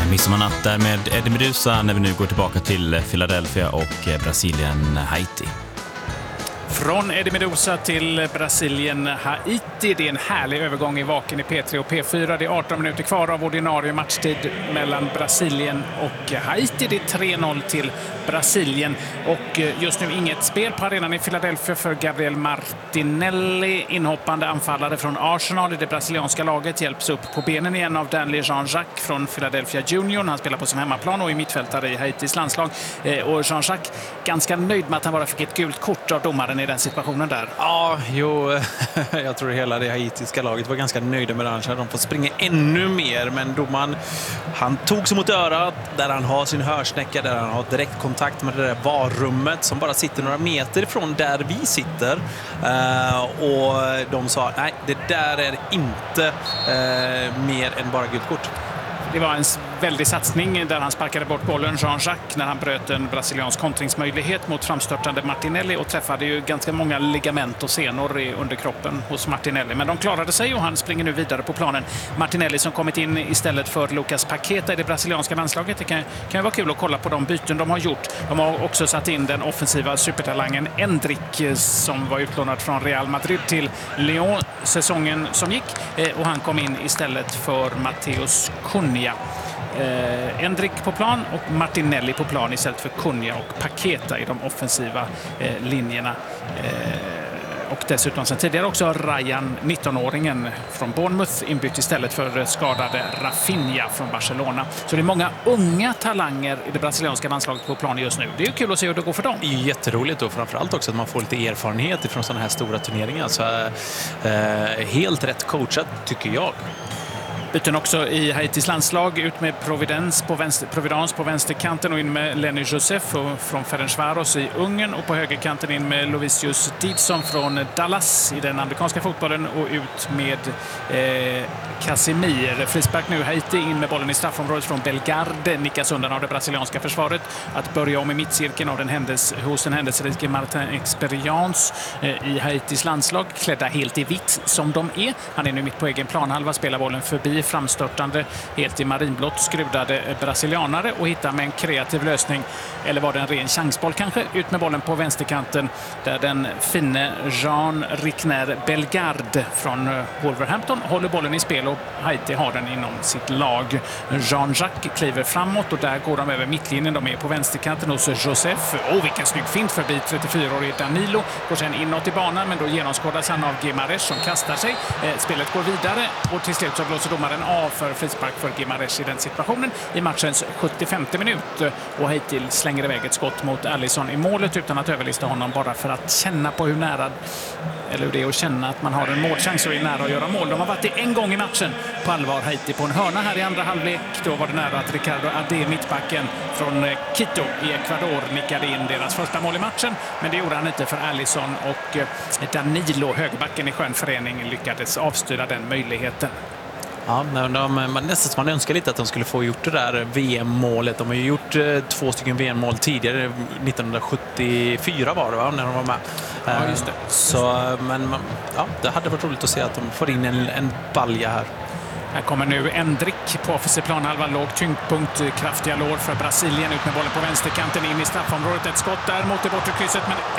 Midsommarnatt där med Eddie Meduza när vi nu går tillbaka till Philadelphia och Brasilien, Haiti. Från Eddie Meduza till Brasilien, Haiti. Det är en härlig övergång i vaken i P3 och P4. Det är 18 minuter kvar av ordinarie matchtid mellan Brasilien och Haiti. Det är 3-0 till Brasilien. Och just nu inget spel på arenan i Philadelphia för Gabriel Martinelli. Inhoppande anfallare från Arsenal i det brasilianska laget hjälps upp på benen igen av Danley Jean-Jacques från Philadelphia Union. Han spelar på sin hemmaplan och är mittfältare i Haitis landslag. Och Jean-Jacques ganska nöjd med att han bara fick ett gult kort av domaren i den situationen där. Ja, jag tror hela det haitiska laget var ganska nöjda med det. De får springa ännu mer, men domaren, han tog sig mot örat där han har sin hörsnäcka, där han har direktkontakt med det där varummet som bara sitter några meter ifrån där vi sitter. Och de sa, nej, det där är inte mer än bara gult kort. Det var en väldig satsning där han sparkade bort bollen, Jean-Jacques, när han bröt en brasiliansk kontringsmöjlighet mot framstörtande Martinelli och träffade ju ganska många ligament och senor under kroppen hos Martinelli. Men de klarade sig och han springer nu vidare på planen. Martinelli som kommit in istället för Lucas Paqueta i det brasilianska landslaget. Det kan ju vara kul att kolla på de byten de har gjort. De har också satt in den offensiva supertalangen Endrick som var utlånad från Real Madrid till Lyon säsongen som gick. Och han kom in istället för Matheus Cunha. Endrick på plan och Martinelli på plan istället för Cunha och Paqueta i de offensiva linjerna. Och dessutom sen tidigare också Ryan, 19-åringen från Bournemouth, inbytt istället för skadade Rafinha från Barcelona. Så det är många unga talanger i det brasilianska landslaget på plan just nu. Det är ju kul att se hur det går för dem. Det är jätteroligt och framförallt också att man får lite erfarenhet från sådana här stora turneringar. Så helt rätt coachat tycker jag. Byten också i Haitis landslag, ut med Providence på vänsterkanten och in med Lenny Joseph från Ferencvaros i Ungern och på högerkanten in med Lovisius Didson från Dallas i den amerikanska fotbollen och ut med Casimir. Frispark nu, Haiti in med bollen i straffområdet från Belgarde, nickas undan av det brasilianska försvaret. Att börja om i mittcirkeln av hos den händelserike Martin Experience i Haitis landslag, klädda helt i vitt som de är. Han är nu mitt på egen planhalva, spelar bollen förbi framstörtande, helt i marinblått skrudade brasilianare och hittar med en kreativ lösning, eller var det en ren chansboll kanske, ut med bollen på vänsterkanten där den finne Jean Rickner Belgarde från Wolverhampton håller bollen i spel och Haiti har den inom sitt lag. Jean-Jacques kliver framåt och där går de över mittlinjen, de är på vänsterkanten hos Joseph. Vilken snygg fint förbi 34-årig Danilo, går sen inåt i banan men då genomskådas han av Guimaraes som kastar sig. Spelet går vidare och till slut så blåser domaren av för frispark för Guimaraes i den situationen i matchens 75:e minut och Haiti slänger iväg ett skott mot Alisson i målet utan att överlista honom, bara för att känna på hur nära, eller hur det är att känna att man har en målchans och är nära att göra mål. De har varit det en gång i matchen på allvar, Haiti, på en hörna här i andra halvlek. Då var det nära att Ricardo Ade, mittbacken från Quito i Ecuador, nickade in deras första mål i matchen, men det gjorde han inte för Alisson och Danilo, högerbacken i Skön Förening, lyckades avstyra den möjligheten. Ja, nästan som man önskar lite att de skulle få gjort det där VM-målet. De har ju gjort 2 stycken VM-mål tidigare, 1974 var det, va? När de var med. Ja, just det. Så, men ja, det hade varit roligt att se att de får in en balja här. Här kommer nu Endrick på offensiv planhalva, låg tyngdpunkt, kraftiga lår för Brasilien, ut med bollen på vänsterkanten in i straffområdet, ett skott där mot det bortre krysset, men